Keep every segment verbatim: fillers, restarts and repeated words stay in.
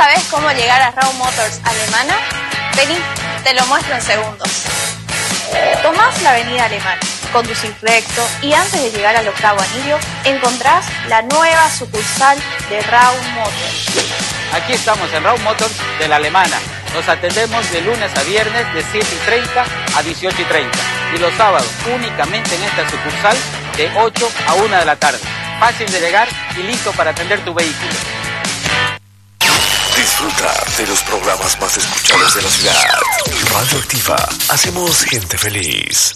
sabés cómo llegar a Raw Motors Alemana? Vení, te lo muestro en segundos. Tomás la avenida Alemana, conducís recto y antes de llegar al octavo anillo encontrás la nueva sucursal de Raw Motors. Aquí estamos en Raw Motors de la Alemana. Nos atendemos de lunes a viernes de siete y treinta a dieciocho y treinta y los sábados únicamente en esta sucursal de ocho a una de la tarde. Fácil de llegar y listo para atender tu vehículo. Disfruta de los programas más escuchados de la ciudad. Radioactiva, hacemos gente feliz.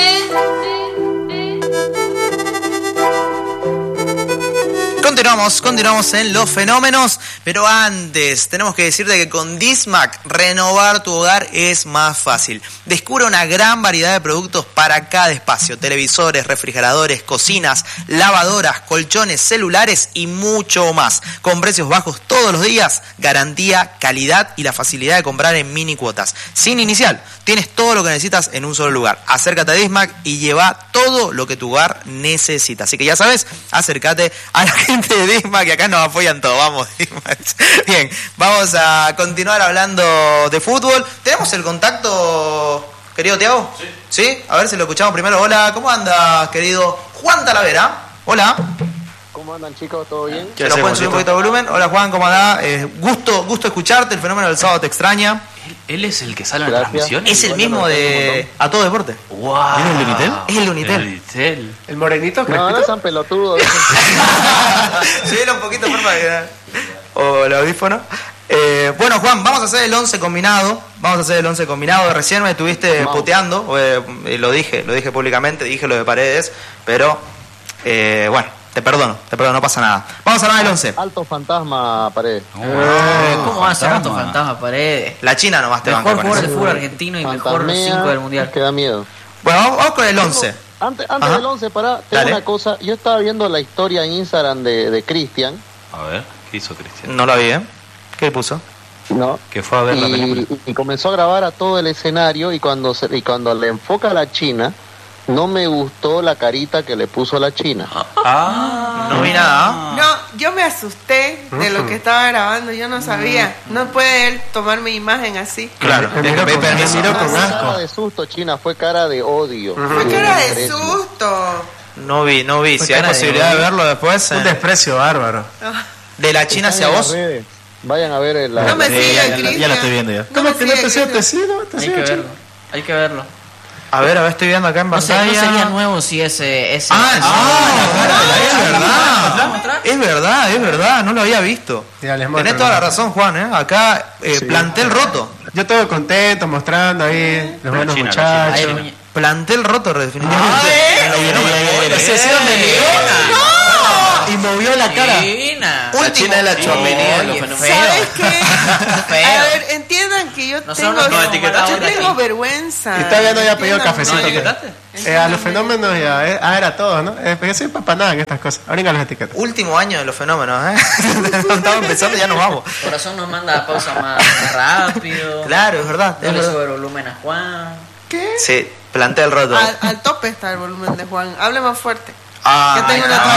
Continuamos, continuamos en los fenómenos, pero antes tenemos que decirte que con Dismac renovar tu hogar es más fácil. Descubre una gran variedad de productos para cada espacio: televisores, refrigeradores, cocinas, lavadoras, colchones, celulares y mucho más. Con precios bajos todos los días, garantía, calidad y la facilidad de comprar en mini cuotas. Sin inicial, tienes todo lo que necesitas en un solo lugar. Acércate a Dismac y lleva todo lo que tu hogar necesita. Así que ya sabes, acércate a la gente de Dismac, que acá nos apoyan todos. Vamos, Dismac. Bien, vamos a continuar hablando de fútbol. ¿Tenemos el contacto, querido Tiago? Sí. ¿Sí? A ver si lo escuchamos primero. Hola, ¿cómo andas, querido Juan Talavera? Hola. ¿Cómo andan, chicos? ¿Todo bien? ¿Se lo pueden subir un poquito de volumen? Hola, Juan, ¿cómo andás? Eh, gusto, gusto escucharte. El fenómeno del sábado te extraña. ¿Él, él es el que sale en la transmisión? Es el mismo de A Todo Deporte. Wow. ¿Es el Lunitel? Es el Lunitel. El Lunitel. ¿El morenito? No, no sean pelotudos. Subilo un poquito, por favor. O el audífono. Eh, bueno, Juan, vamos a hacer el once combinado. Vamos a hacer el once combinado. Recién me estuviste no. puteando. Eh, lo dije, lo dije públicamente, dije lo de Paredes. Pero, eh, bueno, te perdono, te perdono, no pasa nada. Vamos a hablar del once. Alto fantasma, Paredes. Oh, eh, ¿Cómo va a ser alto fantasma, Paredes? La China nomás te banca. Mejor jugador de fútbol argentino y mejor cinco del mundial. Que da miedo. Bueno, vamos, vamos con el once. Antes, antes del once, pará, tengo Dale. una cosa. Yo estaba viendo la historia en Instagram de, de Cristian. A ver, ¿qué hizo Cristian? No la vi, ¿eh? ¿Qué puso? No. Que fue a ver y, la película. Y comenzó a grabar a todo el escenario y cuando se, y cuando le enfoca a la China, no me gustó la carita que le puso la China. Ah, no vi nada. No, yo me asusté de lo que estaba grabando, yo no sabía. No puede él tomar mi imagen así. Claro, miró con, miró con asco. Cara de susto, China, fue cara de odio. Uh-huh. Fue cara de susto. No vi, no vi. Fue si hay posibilidad de, de verlo después. Un eh. desprecio bárbaro. De la China hacia vos. Vayan a ver el... No me sigan, ya, ya lo estoy viendo ya. ¿Cómo que no te sigo? ¿Te sigo? Hay que verlo. Hay que verlo. A ver, a ver, estoy viendo acá en pantalla. No, sé, no sería nuevo si ese... ese ah, ese, ah, es verdad. Es verdad, es verdad, no lo había visto. Ya, les Tenés toda la razón, Juan, ¿eh? Acá, eh, sí, plantel roto. Yo todo contento, mostrando ahí los buenos muchachos. Plantel roto, definitivamente. Se hicieron de Leona. Y movió la cara. Divina. La China de la chomería. ¿Sabes qué? A ver, entiendan que yo no tengo, no yo tengo vergüenza. Y todavía no había pedido cafecito. ¿No etiquetaste? Eh, a los fenómenos ya, eh. Ah, era todo, ¿no? Eh, porque soy papanada en estas cosas. Ahorita las etiquetas. Último año de los fenómenos, ¿eh? Estamos empezando, ya nos vamos. Corazón nos manda a pausa más rápido. Claro, es verdad. No le sube el volumen a Juan. ¿Qué? Sí, plantel roto. Al, al tope está el volumen de Juan. Hable más fuerte. Ah, que tengo una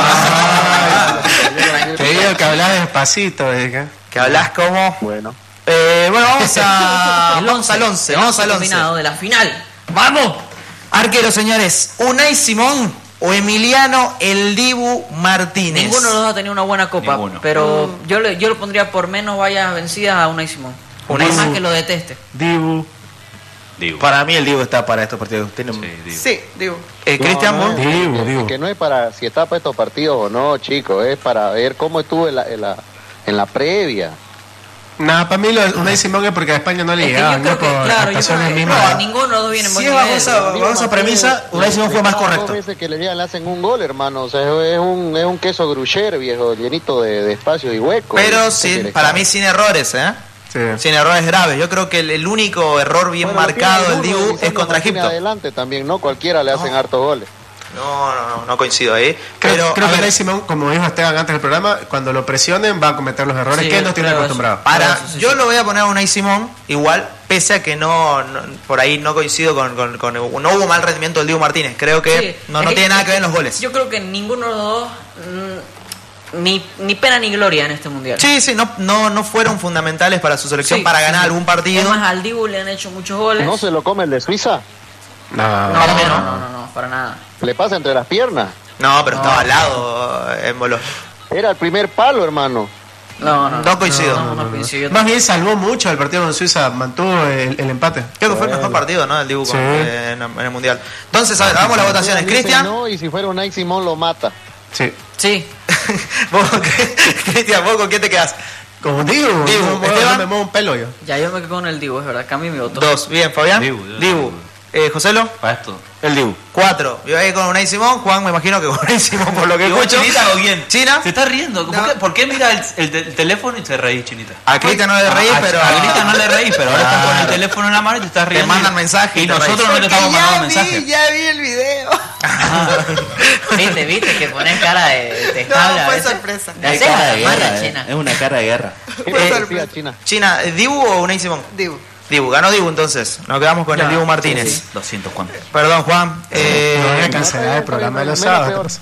toalla. Te digo que hablas despacito, ¿eh? Que hablas como. Bueno. Eh, bueno, vamos a. El vamos al once. Vamos al once. De la final. ¡Vamos! Arquero, señores. Unai Simón o Emiliano El Dibu Martínez. Ninguno de los dos ha tenido una buena copa. Ninguno. Pero mm. yo, le, yo lo pondría por menos vallas vencidas a Unai Simón. Unai más que lo deteste. Dibu. Dibu. Para mí el Dibu está para estos partidos. Tiene... Sí, Dibu. Sí, Dibu. Eh, no, Cristian, no, ¿vos? Dibu, Dibu. Que no es para si está para estos partidos o no, chicos. Es para ver cómo estuvo en la, en la, en la previa. Nada, para mí lo Unai Simón es porque a España no le llegaban, ¿no? Por claro, actuaciones mismas. No, ninguno de los dos viene en buen nivel. Si bajo esa premisa, Unai Simón fue más correcto. Dos veces que le llegan, le hacen un gol, hermano. O sea, es un, es un queso gruyere, viejo, llenito de, de espacio y hueco. Pero sí, para mí sin errores, ¿eh? Sí. Sin errores graves. Yo creo que el, el único error bien bueno, marcado del Dibu es contra Egipto. Adelante también, ¿no? Cualquiera le hacen no. hartos goles. No, no, no, no coincido ahí. Creo, pero, creo que Unai Simón, como dijo Esteban antes del programa, cuando lo presionen va a cometer los errores sí, que no tiene acostumbrado. Para, eso, sí, yo sí. lo voy a poner a Unai Simón, igual, pese a que no, no por ahí no coincido con, con, con, no hubo mal rendimiento del Dibu Martínez. Creo que sí, no, no tiene nada que ver en los goles. Yo creo que ninguno de los dos... Mmm, ni, ni pena ni gloria en este mundial. Sí, sí, no, no, no fueron fundamentales para su selección Sí, para sí, ganar sí. algún partido. Además, al Dibu le han hecho muchos goles. ¿No se lo come el de Suiza? No, No, no, no, no, no, no, para nada. ¿Le pasa entre las piernas? No, pero No. estaba al lado en Bolo. Era el primer palo, hermano. No, no, No coincido. No, no, no coincido. Más bien salvó mucho el partido con Suiza, mantuvo el, el empate. Creo que fue el mejor partido, ¿no? El Dibu con- Sí. eh, en, en el Mundial. Entonces, a ver, hagamos las votaciones. Dice Cristian, No, y si fuera un Nike Simón lo mata. Sí. Sí. vos, Cristian, ¿vos con quién te quedás? Como digo, Dibu, no, no, Esteban. no me muevo un pelo yo. Ya, yo me quedo con el Dibu, es verdad. Cambio mi voto. Dos. Bien, Fabián. Dibu, yo- Dibu. Eh, Joselo. Para esto. El Dibu. Cuatro. Yo ahí con Unai Simón. Juan, me imagino que con Unai Simón, por lo que ¿Y vos, escucho. Chinita, o quién? China. Se está riendo. ¿Por, No. qué, por qué mira el, el te- el teléfono y te reís, Chinita? A Cristian no le reí, A- pero. A Cristian no le reís, pero ahora estás con el Claro. teléfono en la mano y te estás riendo. mandan mensajes y Y te nosotros reís. no te estamos Porque mandando ya vi, mensajes. ya vi el video. Viste, viste que pones cara de, de No, jabla a fue veces. sorpresa. La Es ceja cara la de mala, guerra, eh. China. Es una cara de guerra. ¿Qué Fue te sorpresa. decía China? China, ¿eh, ¿Dibu o Unai Simón? Dibu. Dibu, ganó Dibu entonces. Nos quedamos con Ya, el Dibu sí, Martínez. sí. doscientos cuánto. Perdón, Juan. Eh, No voy a cancelar el programa de los Menos sábados.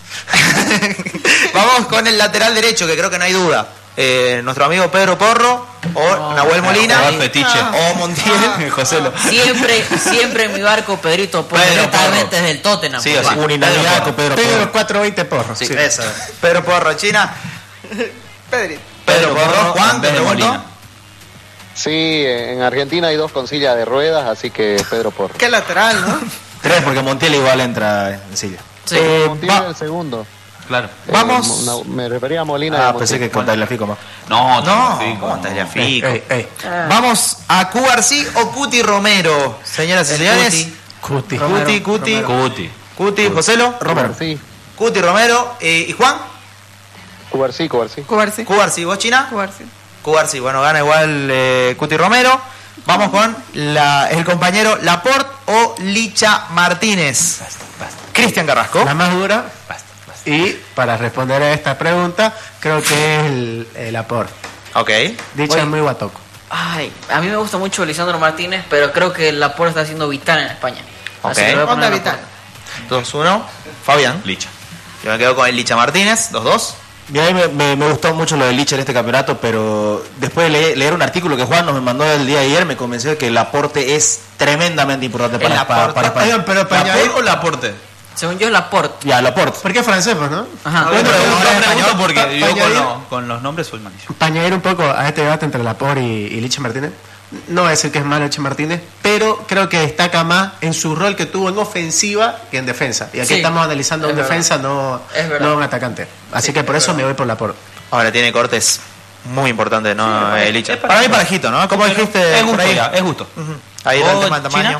Vamos con el lateral derecho, que creo que no hay duda. Eh, nuestro amigo Pedro Porro o No, Nahuel Molina jugador fetiche. o Montiel. José lo. Siempre, siempre en mi barco, Pedrito Porro, Pedro totalmente Porro. desde el Tottenham. Sí, o sí. papá. Unanimidad con Pedro Pedro Porro. cuatrocientos veinte porros. Sí, Sí. eso. Pedro Porro, China. Pedrito. Pedro Porro, Juan, en te vez de pregunto. Molina. Sí, en Argentina hay dos con silla de ruedas, así que Pedro Porro. Qué lateral, ¿no? Tres, porque Montiel igual entra en silla. Sí. Eh, Montiel va- el segundo. Claro. Eh, Vamos. mo- na- me refería a Molina. y Ah, a pensé Montiel. que con Tagliafico más. No, No, Tagliafico, ¿cómo no. Tagliafico? Ey, ey. Vamos a Cubarsí o Cuti Romero. Señoras y El señores. Cuti. Cuti. Cuti, Cuti, Cuti. Cuti, Joselo. Romero. Sí, Cuti Romero. eh, ¿Y Juan? Cubarsí, Cubarsí. Cubarse. Cubarsí, ¿vos, China? Cubarse. Cubarsí, bueno, gana igual eh, Cuti Romero. Vamos con la, el compañero Laporte o Licha Martínez. Cristian Carrasco. La más dura. Y para responder a esta pregunta, creo que es el, el aporte. Ok. Dicho Oye. es muy guatoco. Ay, a mí me gusta mucho Lisandro Martínez, pero creo que el Laporte está siendo vital en España. Así Ok. que voy a poner Onda a vital. Laporte. dos uno. Fabián. Licha. Yo me quedo con el Licha Martínez. dos dos. Y a mí me, me- me gustó mucho lo de Licha en este campeonato, pero después de leer, leer un artículo que Juan nos mandó el día de ayer, me convenció de que el aporte es tremendamente importante para, El para, aporte. para España. Oigan, pero para añadir- ¿Laporte o Laporte? Según yo, Laporte. Ya, el aporte. ¿Por qué francés, pues, no? Ajá. Bueno, Bueno, pero pregunto, ahora pregunto español, porque pa- yo con, añadir- los- con los nombres soy malísimo. Para añadir un poco a este debate entre Laporte y, y Licha Martínez, no voy a decir que es malo Licha Martínez, pero creo que destaca más en su rol que tuvo en ofensiva que en defensa. Y aquí Sí, estamos analizando es un verdad. defensa, no, Es verdad. no un atacante. Así Sí, que por es eso verdad. me voy por Laporte. Ahora tiene cortes muy importantes, ¿no? Sí, eh, es Licha. parejito. Para mí parejito, ¿no? Como dijiste Es por justo ahí. ya, es justo. Ujú. Ahí está el ¿O tema del tamaño. China?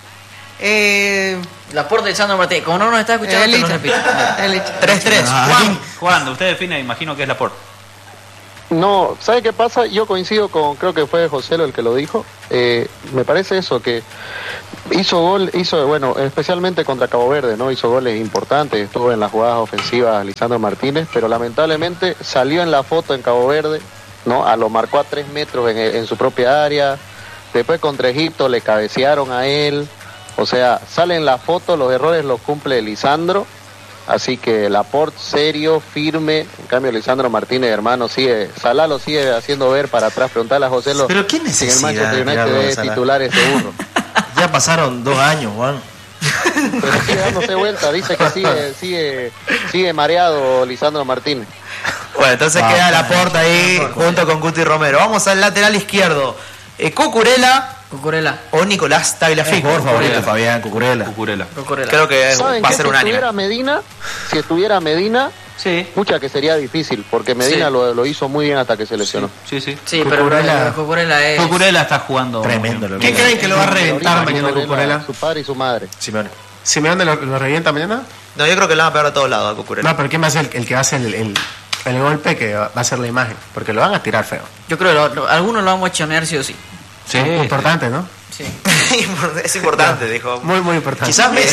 Eh, Laporte de Lisandro Martínez. Como no nos está escuchando, el te lo Licha. repito. El Licha. tres tres. Juan. Cuando usted define, imagino que es Laporte. No, ¿sabe qué pasa? Yo coincido con, creo que fue José el que lo dijo. Eh, me parece eso, que hizo gol, hizo, bueno, especialmente contra Cabo Verde, ¿no? Hizo goles importantes, estuvo en las jugadas ofensivas Lisandro Martínez, pero lamentablemente salió en la foto en Cabo Verde, ¿no? A lo marcó a tres metros en, en su propia área. Después contra Egipto le cabecearon a él. O sea, sale en la foto, los errores los cumple Lisandro. Así que el aporte serio, firme. En cambio, Lisandro Martínez, hermano, sigue, Salah lo sigue haciendo ver para atrás. Preguntarle a José lo, Pero qué si en el necesidad Manchester de tirarlo United de de Salah. titular este burro. Ya pasaron dos años, Juan. Pero sigue dándose vuelta, dice que sigue, sigue, sigue mareado Lisandro Martínez. Bueno, entonces Ah, queda Laporte ahí junto con Cuti Romero. Vamos al lateral izquierdo. Eh, Cucurella Cucurella. o Nicolás Tagliafico. Por favorito, Cucurella. Fabián, Cucurella. Cucurella. Cucurella. Creo que ¿Saben va a qué? ser Si unánime. estuviera Medina, si estuviera Medina, Sí. pucha que sería difícil, porque Medina Sí. lo, lo hizo muy bien hasta que se lesionó. Sí, sí. Sí, pero Cucurella. Cucurella es... Cucurella está jugando. Tremendo. lo ¿Quién que- creen que lo va a reventar Ahorita mañana Cucurella, Cucurella? Su padre y su madre. Simeone. ¿Simeone lo, lo revienta mañana? No, yo creo que lo van a pegar a todos lados a Cucurella. No, pero ¿quién va a ser el, el que va a hacer el, el, el golpe que va a ser la imagen? Porque lo van a tirar feo. Yo creo que lo- lo- algunos lo vamos a chonear sí o sí. Sí, Importante, ¿no? Sí. Es importante, dijo. Muy, muy importante. Quizás Messi.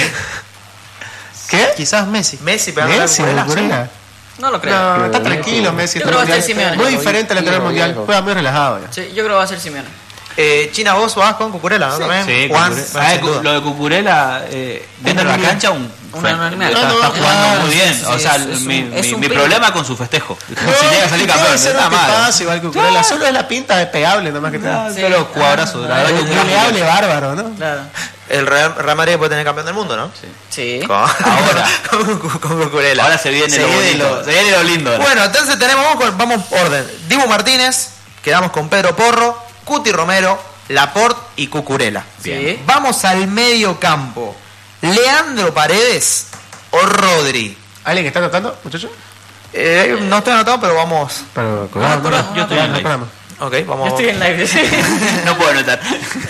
¿Qué? Quizás Messi. Messi pegando Messi, a Cucurella. Cucurella. No lo creo. No, está Messi. tranquilo Messi. Yo está creo que va a ser mundial. Simeone. Muy diferente al anterior Tiro mundial. viejo. Juega muy relajado ya. Sí, yo creo que va a ser Simeone. Eh, China, vos vas con Cucurella, ¿no? Sí. También. Sí, Juan, Cucurella. bueno, Ah, sin cu- duda. lo de Cucurella, eh, dentro de la cancha, un, Una fue- unanimidad. está, No, no, está jugando claro, muy bien. sí, o sí, sea, es- es mi, un- es mi, un mi primo. problema con su festejo. si No, llega a salir puede campeón, ser está un mal. tipazo igual que Cucurella. Solo es la pinta de pegable nomás que Ah, está. Pero jugadorazo. La verdad que un Le gran hable bárbaro, ¿no? Claro. El Real, Real Madrid puede tener campeón del mundo, ¿no? Sí. Sí. Con, Ahora. con, con, con Cucurella. Ahora se viene lo viene bonito. Se viene lo lindo. ahora. Bueno, entonces tenemos, vamos, con- vamos orden. Dibu Martínez, quedamos con Pedro Porro, Cuti Romero, Laporte y Cucurella. Sí. Vamos al medio campo. Leandro Paredes o Rodri. ¿Alguien que está tocando, muchachos? Eh, no estoy anotado, pero vamos. Pero, Ah, pero- Yo estoy en live. Ok, vamos. Yo estoy en live. No puedo anotar.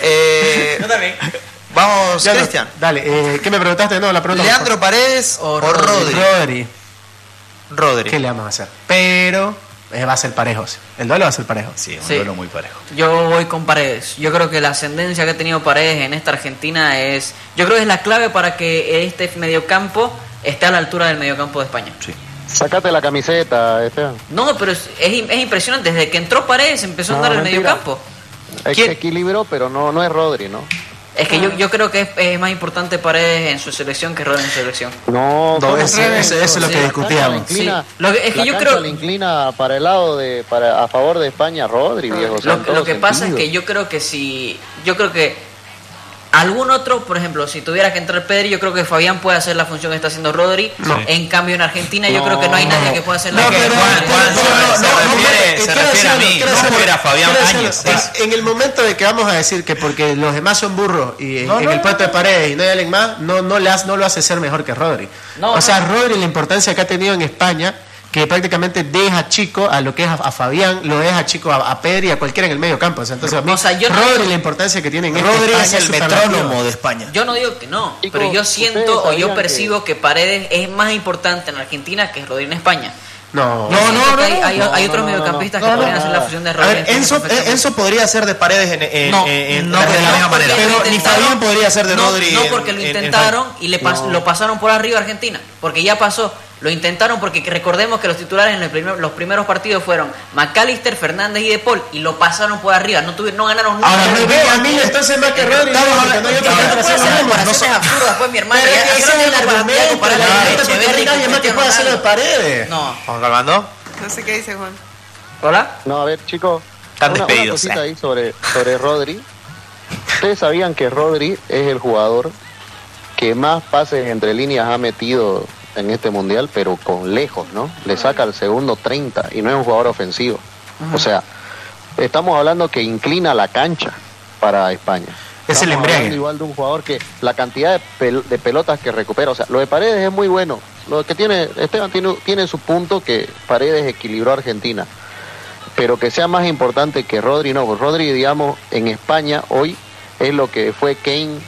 Eh, Yo también. vamos, Ya no, Cristian. Dale, eh, ¿qué me preguntaste? No, la pregunta. Leandro Paredes o, O Rodri. Rodri. Rodri. ¿Qué le vamos a hacer? Pero eh, va a ser parejo. sí. El duelo va a ser parejo. Sí, un Sí. duelo muy parejo. Yo voy con Paredes. Yo creo que la ascendencia que ha tenido Paredes en esta Argentina es. Yo creo que es la clave para que este mediocampo esté a la altura del mediocampo de España. Sí. Sacate la camiseta, Esteban. No, pero es, es, es impresionante. Desde que entró Paredes empezó a No, andar el mentira. mediocampo. Es ¿Quién? que equilibró, pero no, no es Rodri, ¿no? Es que yo, yo creo que es, es más importante Paredes en su selección que Rodri en su selección. No, No, son ese- al revés. ese- eso es lo que Sí, discutíamos. La inclina, Sí. Lo que- es que la yo cancha creo- le inclina para el lado de, para, a favor de España, Rodri, viejo. o sea, Lo, en todo lo que pasa es sentido. que yo creo que si. Yo creo que. Algún otro, por ejemplo, si tuviera que entrar Pedri, yo creo que Fabián puede hacer la función que está haciendo Rodri. No. En cambio, en Argentina, yo No, creo que no hay nadie no. que pueda hacer la No, función. pero- de Juan, Rodri. Juan, no, se- no, se no, refiere, no, se quiero refiere a decirlo, mí, quiero no decirlo, fuera Fabián quiero decirlo. Áñez. Ah, En el momento de que vamos a decir que porque los demás son burros y en, No, en no, el puesto de Paredes y no hay alguien más, no, no, le hace, no lo hace ser mejor que Rodri. No, o sea, no. Rodri, la importancia que ha tenido en España, que prácticamente deja chico a lo que es a, a Fabián, lo deja chico a, a Pedri y a cualquiera en el medio campo. O sea, entonces, a mí, O sea, yo no- Rodri, la importancia que tiene en esta Rodri España es el superlativa. metrónomo de España. Yo no digo que no, Chicos, pero yo ustedes siento o yo sabían percibo que... Paredes es más importante en Argentina que Rodri en España. No, Yo siento que hay, hay- no, hay no, otros no, no, mediocampistas no, que no, podrían no. hacer la fusión de A Rodri. ver, Enzo, Enzo podría ser de Paredes en, en- No, en- no, de la no, misma manera. porque lo Pero ni intentaron- Fabián podría ser de no, Rodri. No, en- porque lo en- en intentaron España. y le pas- lo pasaron por arriba a Argentina. Porque ya pasó. Lo intentaron porque recordemos que los titulares en el primer- los primeros partidos fueron McAllister, Fernández y De Paul. Y lo pasaron por arriba. No, tuvieron, no ganaron nunca. Ahora, no veo a mí, entonces más que Rodri. Estamos no, hablando- porque no hay otro Ahora, que No pueda puede hacer ser lo mismo. comparaciones absurdas, pues, mi hermano. Pero Ya- es que ya ese no es el es la para- argumento, comparar el a argumento, porque Echeverri no hay nadie con más que Cristiano pueda hacerlo de Ronaldo. Paredes. No. Juan Calvando. No sé qué dice Juan. ¿Hola? No, a ver, chicos. Están una, despedidos, Una cosita eh. ahí sobre, sobre Rodri. Ustedes sabían que Rodri es el jugador que más pases entre líneas ha metido en este mundial, pero con lejos, ¿no? Le saca el segundo treinta y no es un jugador ofensivo. O sea, estamos hablando que inclina la cancha para España. Es el Estamos embriague. hablando igual de un jugador que la cantidad de, pel- de pelotas que recupera, o sea, lo de Paredes es muy bueno. Lo que tiene Esteban tiene, tiene su punto que Paredes equilibró a Argentina, pero que sea más importante que Rodri, no. Pues Rodri, digamos, en España hoy es lo que fue Kane.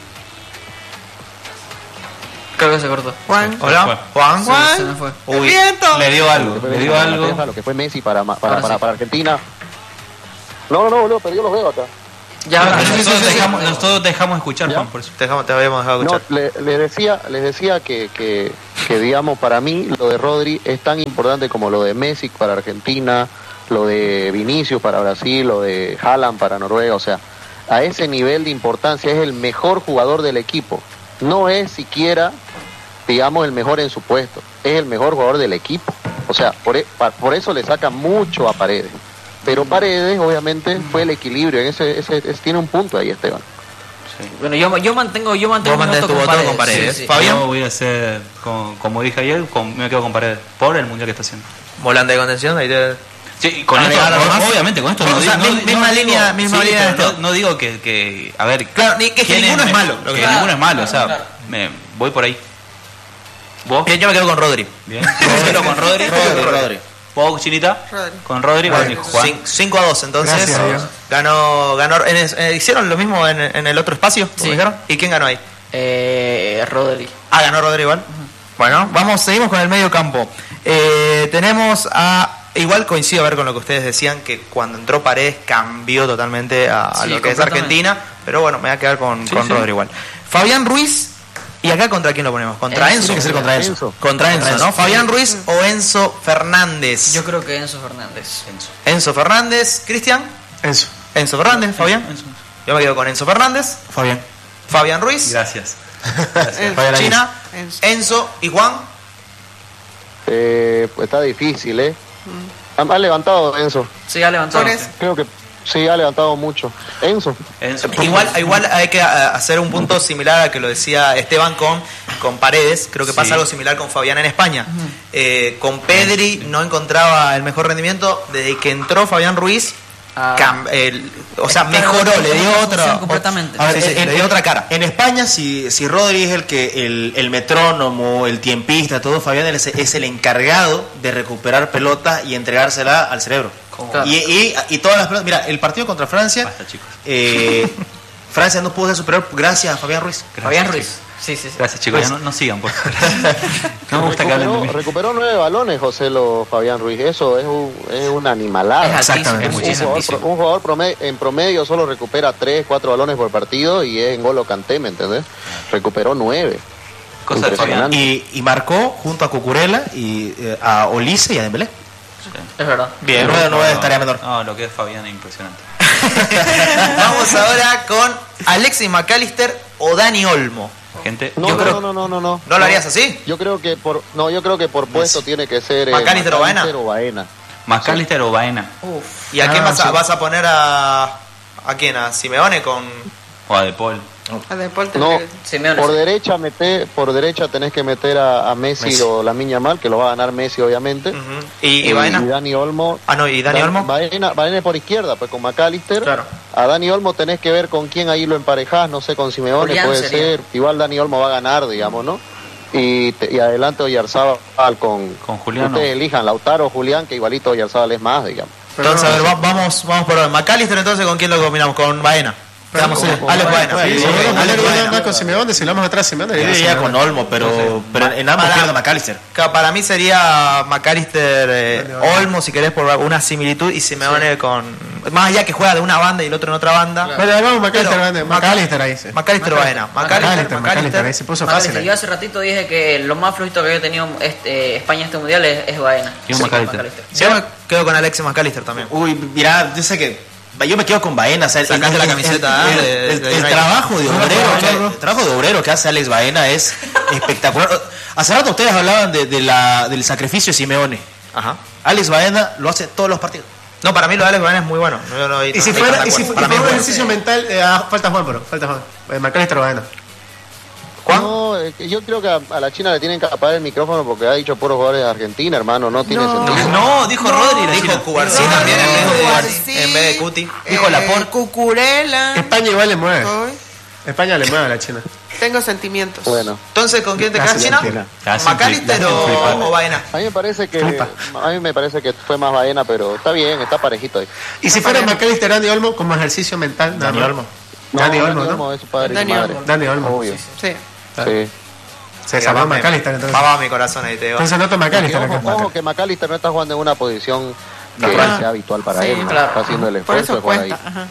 Creo que se cortó. Juan. Hola, Juan. Juan. Se me fue. ¡El viento! Le dio algo, Lo que fue le Messi dio para algo. Inglaterra, lo que fue Messi para, ma- para, Ahora para, sí. para Argentina. No, no, no, boludo, pero yo los veo acá. Ya, ahora- Nosotros dejamos, nosotros dejamos escuchar, ¿Ya? Juan, por eso. Te, dejamos- te habíamos dejado No, escuchar. le- les decía, les decía que, que, que, digamos, para mí lo de Rodri es tan importante como lo de Messi para Argentina, lo de Vinicius para Brasil, lo de Haaland para Noruega. O sea, a ese nivel de importancia es el mejor jugador del equipo. No es siquiera, digamos, el mejor en su puesto. Es el mejor jugador del equipo. O sea, por, e- pa- por eso le saca mucho a Paredes. Pero Paredes, obviamente, fue el equilibrio. En ese, ese, ese- tiene un punto ahí, Esteban. Bueno, yo, yo mantengo, yo mantengo Vos mi mantén voto tu con voto Paredes. con Paredes. Sí, sí. Fabián. Yo voy a hacer, como, como dije ayer, con- me quedo con Paredes. Por el mundial que está haciendo. Volante de contención, ahí te... Sí, con esto, Agregar algo más. obviamente, con esto No, no, o sea, digo- mi- misma línea- misma sí, línea de pero esto. no, no digo que, que, a ver, Claro, ni- que- que quién ninguno es me- malo, lo que que- ninguno es malo, o sea, claro. me voy por ahí. ¿Vos? Bien, yo me quedo con Rodri. Bien. Me quedo con Rodri. Rodri, Rodri. ¿Vos, Chinita? Rodri. Con Rodri, bueno, y Juan. Cin- cinco a dos, entonces. Gracias a Dios. Ganó, ganó en es- eh, ¿hicieron lo mismo en, en el otro espacio? como Sí. dijeron? ¿Y quién ganó ahí? Eh, Rodri. Ah, ganó Rodri igual. Bueno, vamos, seguimos con el medio campo. Eh, tenemos a... Igual coincido a ver con lo que ustedes decían, que cuando entró Paredes cambió totalmente a, a Sí, lo que es completamente. Argentina, pero bueno, me voy a quedar con, Sí, con sí. Rodri igual. Fabián Ruiz, ¿y acá contra quién lo ponemos? ¿Contra Enzo. Enzo? Tiene que ser contra Enzo. Enzo. Contra Enzo, Enzo. ¿no? Fabián Ruiz o Enzo Fernández. Yo creo que Enzo Fernández. Enzo Fernández, Cristian. Enzo. Enzo Fernández, Fabián. Enzo. Yo me quedo con Enzo Fernández. Fabián. Fabián Ruiz. Gracias. Gracias. Fabián China. Enzo. Enzo y Juan. Eh, pues está difícil, ¿eh? Mm. Ha, ha levantado Enzo. Sí, ha levantado. Por eso. Creo que sí, ha levantado mucho. Enzo. Enzo. Igual, igual hay que uh, hacer un punto similar a que lo decía Esteban con, con Paredes. Creo que pasa Sí. algo similar con Fabián en España. Eh, con Pedri no encontraba el mejor rendimiento. Desde que entró Fabián Ruiz, Ah. cam- el- o sea, Está mejoró, otra le dio función otra. completamente. A ver, Sí, sí, en- le dio otra cara. En España, si, si Rodri es el que el, el metrónomo, el tiempista, todo, Fabián es, es el encargado de recuperar pelota y entregársela al cerebro. Claro. Y, y, y todas las pelotas. Mira, el partido contra Francia, Basta, chicos. eh, Francia no pudo ser superior gracias a Fabián Ruiz. Gracias, Fabián chicos. Ruiz. Sí, sí, sí. Gracias, chicos. Ya no, no sigan, por favor. No me gusta que hablen de Recuperó, mí. recuperó nueve balones José lo Fabián Ruiz. Eso es un, es una animalada. Es altísimo, Exactamente. es Un muchísimo. jugador, pro- un jugador promedio, en promedio solo recupera tres, cuatro balones por partido y es en N'Golo Kanté, ¿me entendés? Recuperó nueve. Cosa de Fabián. Y, y marcó junto a Cucurella y eh, a Olise y a Dembélé. Es verdad. Bien, no, no es tarea menor. No, lo que es Fabián es impresionante. Vamos ahora con Alexis McAllister o Dani Olmo. Gente, No, yo no, creo no, no, no, no. ¿No lo harías así? Yo creo que por no, yo creo que por puesto tiene que ser eh, ¿McAllister o Baena? o Baena. McAllister o Baena. Uf. ¿Y a quién Ah, vas a, sí. vas a poner a. ¿A quién? ¿A Simeone con.? O a De Paul. A deporte. No, Simeone, por sí. derecha meter, por derecha tenés que meter a, a Messi, Messi. o Lamine Yamal, que lo va a ganar Messi obviamente. Ujú. ¿Y, y Baena? Y Dani Olmo. Ah, no, ¿y Dani Dan- Olmo? Baena, Baena por izquierda, pues con McAllister. Claro. A Dani Olmo tenés que ver con quién ahí lo emparejás, no sé, con Simeone Julián puede sería. ser. Igual Dani Olmo va a ganar, digamos, ¿no? Y, te- y adelante Oyarzábal con... Con Julián, Ustedes no. elijan, Lautaro o Julián, que igualito Oyarzábal es más, digamos. Entonces, a ver, va- vamos, vamos por orden. McAllister, entonces, ¿con quién lo combinamos? Con Baena. Quedamos en con- Alex con Baena. Baena, Sí, sí, si sí, vamos a Alex poner Baena. una con Simeone, si lo vamos atrás Simeone, Yo le diría con Olmo, pero, pero en ambos Para- pierdo McAllister. Que para mí sería McAllister, eh, Dani Olmo. Olmo, si querés, por una similitud, y Simeone con. Más allá que juega de una banda y el otro en otra banda. Bueno, hagamos McAllister, Pero- grande. McAllister ahí, sí. McAllister o Baena. McAllister, McAllister, McAllister, ahí se puso fácil. McAllister. Yo ahí. hace ratito dije que lo más flojito que había tenido este, España este mundial es, es Baena. Y un Sí, McAllister. Yo me quedo con Alexis McAllister también. Uy, mira, yo sé que yo me quedo con Baena. O sea, el- Sacaste el- la el- camiseta, el, ¿eh? el- de- el- de el United. trabajo de No, obrero, no, que, no, no. el trabajo de obrero que hace Alex Baena es espectacular. Hace rato ustedes hablaban de, de la, del sacrificio de Simeone. Ajá. Alex Baena lo hace todos los partidos. No, para mí lo de Alex Baena es muy bueno. No, no, Y no si estoy fuera, de y si acuerdo. fu- Para y mí es fuera un bueno. ejercicio mental, eh, ah, falta Juan, pero falta Juan. Eh, McAllister o Baena. ¿Juan? No, eh, que yo creo que a, a la China le tienen que apagar el micrófono porque ha dicho puros jugadores de Argentina, hermano, no tiene No. sentido. No, dijo No. Rodri, le dijo Cubarsí No, también en vez de, Cubarsí, en vez de Cuti. Dijo Laporte. Cucurella. España igual le mueve. Hoy España le mueve a la China. tengo sentimientos. Bueno, Entonces, ¿con quién te quedas, Casi China? mentira. Casi ¿McAllister flip- o, flipar. o Baena? a mí me parece que Flipa. a mí me parece que fue más Baena, pero está bien, está parejito ahí. Y si fuera McAllister, Dani Olmo, como ejercicio mental, nada Dani más. Olmo. Dani No, Olmo, ¿no? es su padre y su Dani madre. Olmo. Dani Olmo. Obvio. Sí. Sí. Se salvó McAllister, entonces. Vamos a mi corazón ahí, te digo. Entonces nota McAllister Ojo, acá. ojo que McAllister no está jugando en una posición que Ah. sea habitual para Sí, él, ¿no? claro. Está haciendo el Por esfuerzo de eso jugar ahí. cuesta. Ajá.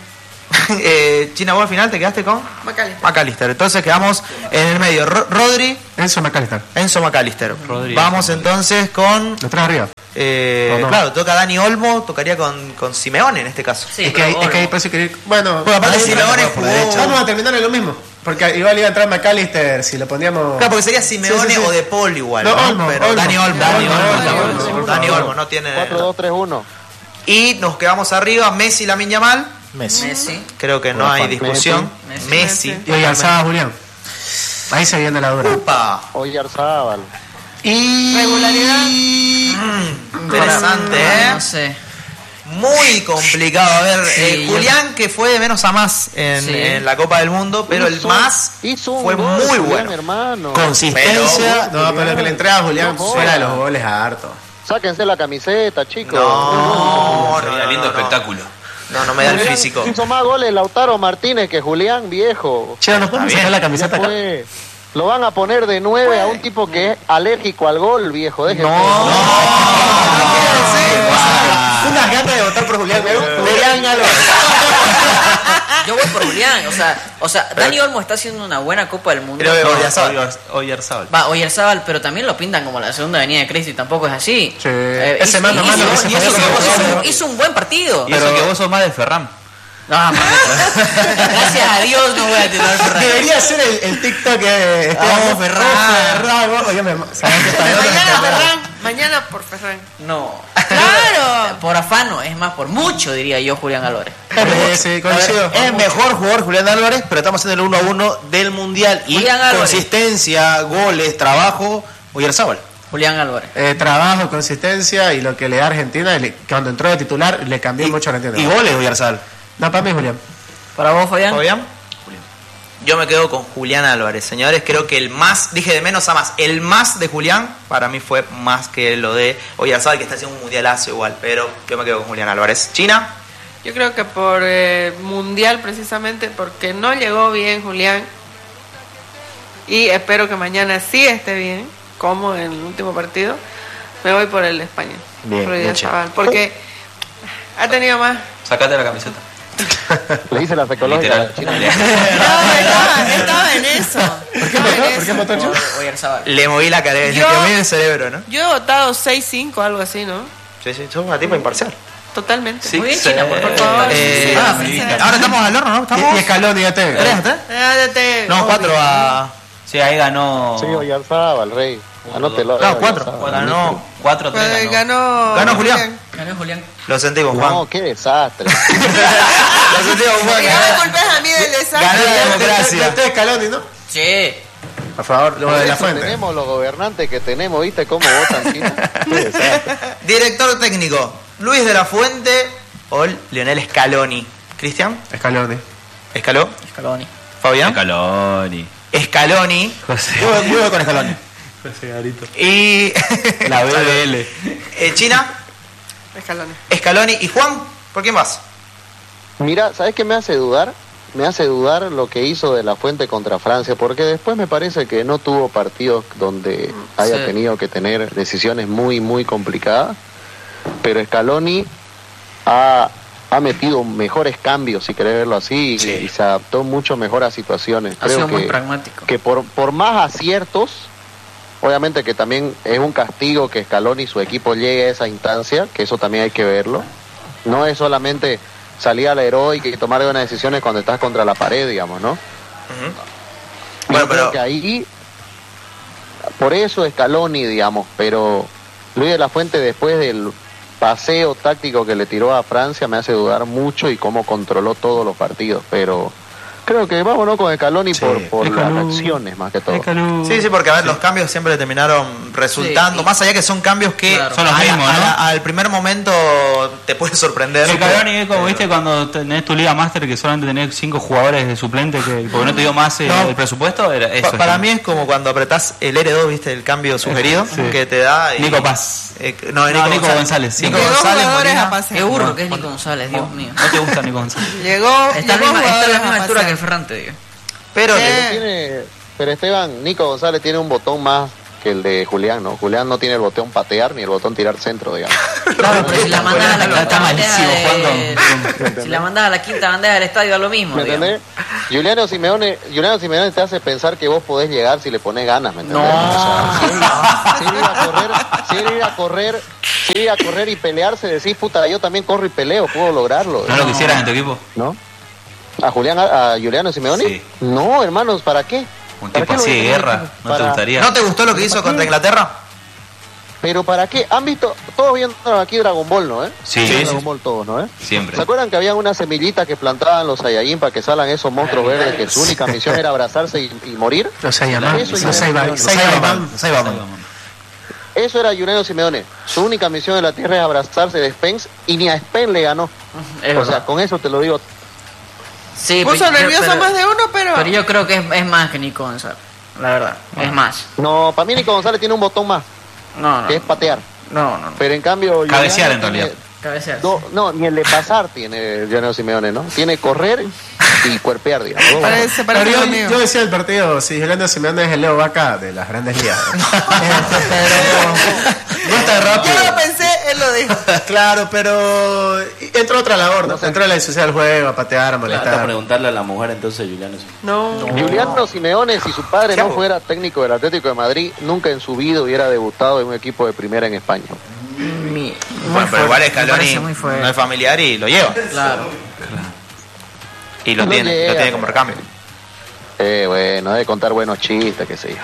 eh, China, vos al final te quedaste con McAllister. McAllister. Entonces quedamos en el medio. Ro- Rodri, Enzo McAllister. Enzo McAllister. Rodri. Vamos entonces con. Los tres arriba. eh, ¿O no? Claro, toca Dani Olmo, tocaría con, con Simeone en este caso. Sí, es, que hay, pero es que hay Olmo. parece que. Bueno, Bueno, aparte ahí- Simeone por jugó. derecha. vamos a terminar en lo mismo. Porque igual iba a entrar McAllister si le poníamos. Claro, porque sería Simeone Sí, sí, sí. o De Paul igual. No, ¿no? Olmo, Pero Olmo. Dani Olmo. Dani Dani Olmo, Olmo, Dani Dani Olmo, Olmo, por Dani favor. Olmo, no tiene. cuatro dos tres uno. Y nos quedamos arriba, Messi, Lamine Yamal. Messi. Messi. Creo que no hay discusión. Messi. Messi. Messi. Y hoy alzaba Julián. Ahí se viene la dura. Upa. Oyarzábal. Y. Regularidad. Mm, interesante, ¿eh? No sé. Muy complicado. A ver, Sí, eh, yo- Julián, que fue de menos a más en, Sí. en la Copa del Mundo, pero el Hizo- más hizo un fue gol, muy Julián, bueno. hermano. Consistencia. No, pero lo que le entrega a Julián No, fuera de joda. los goles a harto. Sáquense la camiseta, chicos. No, no, Sería no, lindo no, no. espectáculo. No, no me da el Julián físico. Hizo más goles Lautaro Martínez que Julián, viejo. Che, ¿nos podemos bien. sacar la Ya camiseta acá? fue. Lo van a poner de nueve a un tipo que es alérgico al gol, viejo. Déjense. Unas ganas de votar por Julián. Julián Álvarez. Yo voy por Julián, o sea, o sea, Dani Olmo está haciendo una buena Copa del Mundo. Creo que No, Oyarzabal. Oyer- Oyarzabal. Va, Oyarzábal, pero también lo pintan como la segunda avenida de Cristo y tampoco es así. Sí. Ese mano a mano hizo, que se hizo- fue, hizo- se fue. hizo un buen partido. Y eso que vos sos más de Ferran. No, gracias a Dios no voy a titular Ferran. Debería ser el, el TikTok que Vamos, Ferran. Ferran, vamos, yo me- ¿sabes qué está bien? Mañana Ferran, mañana por Ferran. No. Claro. Por afano, es más, por mucho diría yo Julián Álvarez. Sí, sí, coincido. Es mejor jugador Julián Álvarez, pero estamos haciendo el uno a uno del Mundial. Y Julián Álvarez. consistencia, goles, trabajo, Oyarzábal. Julián Álvarez. Eh, trabajo, consistencia y lo que le da a Argentina, le- cuando entró de titular, le cambió mucho a Argentina. Y goles, Oyarzábal. No, para mí, Julián. Para vos, Fabián. ¿Fabián? Yo me quedo con Julián Álvarez, señores. Creo que el más, dije de menos a más, el más de Julián para mí fue más que lo de Oyarzábal, que está haciendo un mundialazo igual, pero yo me quedo con Julián Álvarez. China, Yo creo que por eh, Mundial precisamente, porque no llegó bien Julián. Y espero que mañana sí esté bien, como en el último partido. Me voy por el de España. Bien, por bien, Oyarzábal, porque ha tenido más. Sacate la camiseta. Le hice la psicológica. Literal. No, estaba, estaba en eso. Estaba en ¿Por qué eso. votó yo? Por Oyarzábal. le moví la cabeza, Yo- le moví el cerebro, ¿no? Yo he votado seis cinco, algo así, ¿no? Sí, sí, sos una tipa imparcial. Totalmente. Muy bien, China, por favor. Eh, Ah, sí, sí. ahora estamos al horno, ¿no? Y, Estamos. y Scaloni, ya te. ¿Tres a tres? Eh, te- No, cuatro a. Sí, ahí ganó. Sí, Oyarzábal, rey. Anótelo. No, cuatro. Oyarzábal. Ganó. cuatro tres Pues ganó. ganó. Ganó Julián. Ganó Julián. Lo sentimos, Juan. No, qué desastre. Lo sentimos, Juan. Y no me culpes a mí del desastre. Ganó la democracia. Este es Scaloni, ¿no? Sí. Por favor, lo Por de la eso fuente. tenemos los gobernantes que tenemos, ¿viste cómo votan, China? Qué desastre. Director técnico, Luis de la Fuente o Lionel Scaloni. ¿Cristian? Scaloni. ¿Escaló? Scaloni. ¿Fabián? Caloni. Scaloni. Yo voy- yo voy con Scaloni. Y. La B B L. Eh, China, Escalones. Scaloni y Juan. ¿Por quién vas? Mira, ¿sabes qué me hace dudar? Me hace dudar lo que hizo de la Fuente contra Francia, porque después me parece que no tuvo partidos donde haya Sí. tenido que tener decisiones muy, muy complicadas, pero Scaloni ha, ha metido mejores cambios, si querés verlo así, y- Sí. y, se adaptó mucho mejor a situaciones. Ha Creo sido muy que, pragmático. que por, por más aciertos, obviamente que también es un castigo que Scaloni y su equipo llegue a esa instancia, que eso también hay que verlo. No es solamente salir al heroico y tomar buenas decisiones cuando estás contra la pared, digamos, ¿no? Bueno, Yo creo pero- que ahí, por eso Scaloni, digamos, pero Luis de la Fuente, después del paseo táctico que le tiró a Francia, me hace dudar mucho y cómo controló todos los partidos, pero creo que vámonos con Scaloni Sí, por, por las Scaloni. acciones más que todo. Sí, sí, porque a ver, los cambios siempre terminaron resultando, Sí. más allá que son cambios que Claro. Son los a la- mismos, a ¿no? la- al primer momento te puede sorprender. El Caloni es como, viste, cuando tenés tu Liga Master que solamente tenés cinco jugadores de suplente que porque no te dio más eh, No. el presupuesto, era eso. Pa- para mí es como cuando apretás el R dos, viste, el cambio sugerido Sí. que te da. y- Nico Paz. Eh, no, No, Nico González, sí. Nico Llegó González, jugadores Molina. a pasear. Qué burro que es Nico González, Dios mío. ¿No te gusta Nico González? Llegó. Está a la llegó misma, está a la jugadores misma a altura pasear. que el Ferran, te digo. Pero Sí. Pero tiene, pero Esteban, Nico González tiene un botón más que el de Julián, ¿no? Julián no tiene el botón patear ni el botón tirar centro, digamos. Claro, pero si la mandas a la Está- está quinta bandeja malísimo de- jugando. Si la mandas a la quinta bandeja del estadio, da lo mismo, ¿Me digamos. entendés? Juliano Simeone, Juliano Simeone te hace pensar que vos podés llegar si le pones ganas, ¿me entendés? No. O sea, si él iba a correr, si él iba a correr, si él iba a correr y pelearse, decís, puta, yo también corro y peleo, puedo lograrlo. ¿No lo quisieras en tu equipo? ¿No? ¿A Julián, a, a Juliano Simeone? Sí. No, hermanos, ¿para qué? Un ¿Para tipo qué lo así de voy a guerra, tener? ¿no te Para- gustaría? ¿No te gustó lo que hizo contra Inglaterra? Pero ¿para qué? ¿Han visto? Todos viendo aquí Dragon Ball, ¿no? ¿Eh? Sí, Dragon sí, sí. Ball todos, ¿no? ¿Eh? Siempre. ¿Se acuerdan que había una semillita que plantaban los Saiyajin para que salgan esos monstruos verdes que su única misión era abrazarse y, y morir? No se llama. Eso No es se llama. Julián Saibaman. Saibaman. Eso era Juliano Simeone. Su única misión en la Tierra es abrazarse de Spence y ni a Spence le ganó. Es O sea, verdad. con eso te lo digo. Sí, Puso pero- nervioso pero- más de uno, pero. Pero yo creo que es, es más que Nico González. La verdad, es más. No, para mí Nico González tiene un botón más, No, no. que es patear. No, no. no. Pero en cambio... Cabecear, Juliano en realidad. tiene- Cabecear. No, no, ni el de pasar tiene Juliano Simeone, ¿no? Tiene correr y cuerpear, digamos. ¿no? Parece, Pero parece yo, lo mío. yo decía el partido, si Julián Simeone es el Leo Vaca de las grandes ligas. Pero no está rápido. Yo lo pensé, él lo dijo. Claro, pero entró otra labor, ¿no? Entró a la disociar el juego, a patear, a Hasta molestar. preguntarle a la mujer entonces, Juliano. No. Juliano Simeone, si su padre no fuera técnico del Atlético de Madrid, nunca en su vida hubiera debutado en un equipo de primera en España. Mi- muy Bueno, pero igual fuerte, me Scaloni parece muy fuerte. no es familiar y lo lleva. Claro. Y lo No tiene, llega, lo tiene como recambio. Eh, bueno, debe contar buenos chistes, qué sé yo.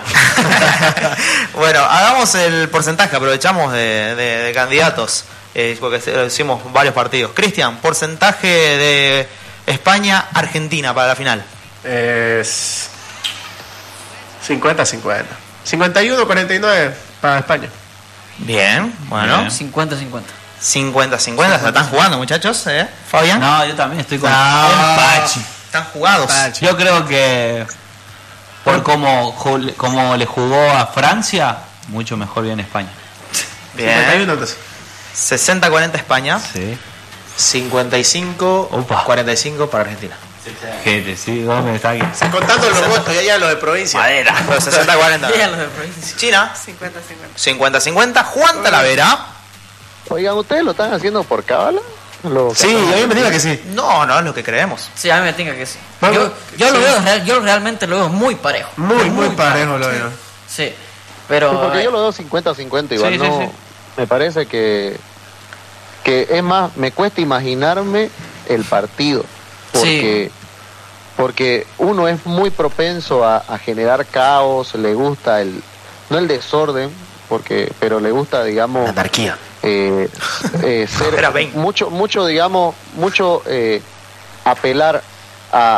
Bueno, hagamos el porcentaje, aprovechamos de, de- de candidatos, eh, porque se- hicimos varios partidos. Cristian, porcentaje de España-Argentina para la final. Es cincuenta cincuenta. cincuenta y uno cuarenta y nueve para España. Bien, bueno. Bien. cincuenta cincuenta. cincuenta cincuenta, se están jugando, muchachos, ¿eh? Fabián. No, yo también estoy con Ah, el Pachi. Están jugados. Yo creo que por cómo, ju- cómo le jugó a Francia, mucho mejor viene España. cincuenta y Bien. uno entonces. sesenta cuarenta España. Sí. cincuenta y cinco, Opa. cuarenta y cinco para Argentina. Gente, sí, ¿dónde está aquí? Contando los votos, ya ya los de provincia. Pero sesenta cuarenta. Llegan los de provincia. China. cincuenta cincuenta. cincuenta cincuenta. Juan Talavera. Oigan, ¿ustedes lo están haciendo por cábala? Lo- Sí, a mí me diga que sí. No, no es lo que creemos. Sí, a mí me tinca que sí. Bueno, Yo, yo lo sí. veo, real- yo realmente lo veo muy parejo. Muy, muy parejo lo veo. Sí, pero... Sí, porque eh, yo lo veo cincuenta cincuenta igual, Sí, sí, no, sí. me parece que, que es más, me cuesta imaginarme el partido, porque, porque uno es muy propenso a, a generar caos, le gusta el, no el desorden, porque, pero le gusta, digamos, Anarquía. eh, eh, ser Era veinte. mucho, mucho, digamos, mucho eh, apelar a,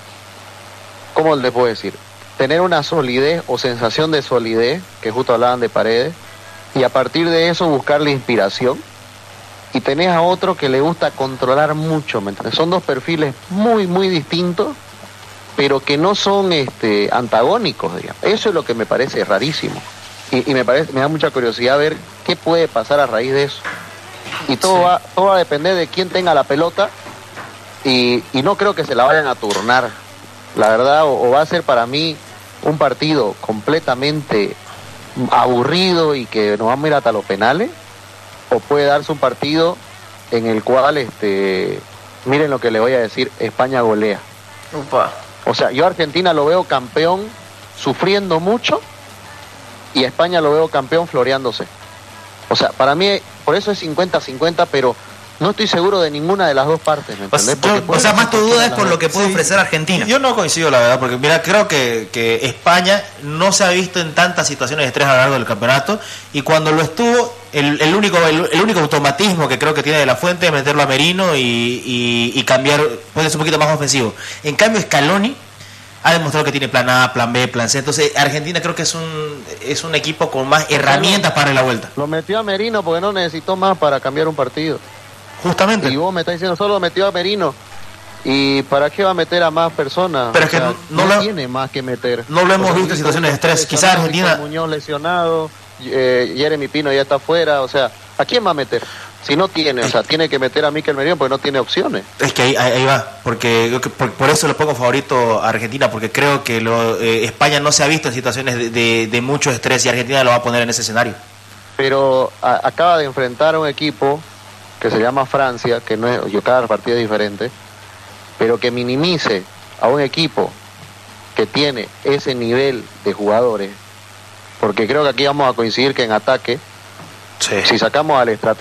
¿cómo les puedo decir? Tener una solidez o sensación de solidez, que justo hablaban de Paredes, y a partir de eso buscar la inspiración. Y tenés a otro que le gusta controlar mucho, ¿me entiendes? Son dos perfiles muy, muy distintos, pero que no son este, antagónicos, digamos. Eso es lo que me parece rarísimo. Y, y me parece, me da mucha curiosidad ver qué puede pasar a raíz de eso. Y todo, va, todo va a depender de quién tenga la pelota, y, y no creo que se la vayan a turnar, la verdad, o, o va a ser para mí un partido completamente aburrido y que nos vamos a ir hasta los penales, o puede darse un partido en el cual, este, miren lo que le voy a decir, España golea. Upa. O sea, yo a Argentina lo veo campeón sufriendo mucho y a España lo veo campeón floreándose. O sea, para mí, por eso es cincuenta cincuenta, pero no estoy seguro de ninguna de las dos partes, ¿me O sea, entendés? Porque yo- puede o sea, ser más tu cualquiera duda de es las por dos. lo que puede ofrecer Argentina. Yo no coincido, la verdad, porque mira, creo que, que España no se ha visto en tantas situaciones de estrés a lo largo del campeonato, y cuando lo estuvo, el, el único el, el único automatismo que creo que tiene de la Fuente es meterlo a Merino y, y, y cambiar, puede ser un poquito más ofensivo. En cambio, Scaloni ha demostrado que tiene plan A, plan B, plan C. Entonces, Argentina creo que es un es un equipo con más herramientas para darle la vuelta. Lo metió a Merino porque no necesitó más para cambiar un partido. Justamente. Y vos me estás diciendo, solo lo metió a Merino. ¿Y para qué va a meter a más personas? Pero es que O sea, no no lo- tiene más que meter. no lo hemos Porque visto en Víctor situaciones de Hugo estrés. está Quizás lesionado, Argentina- Víctor Muñoz lesionado, eh, Jeremy Pino ya está fuera. O sea, ¿a quién va a meter? Si no tiene, o sea, tiene que meter a Mikel Merino porque no tiene opciones. Es que ahí, ahí- ahí va, porque yo que- por, por eso le pongo favorito a Argentina, porque creo que lo, eh, España no se ha visto en situaciones de, de- de mucho estrés y Argentina lo va a poner en ese escenario. Pero a- acaba de enfrentar a un equipo que se llama Francia, que no es, yo cada partido es diferente, pero que minimice a un equipo que tiene ese nivel de jugadores, porque creo que aquí vamos a coincidir que en ataque, si sacamos al estratega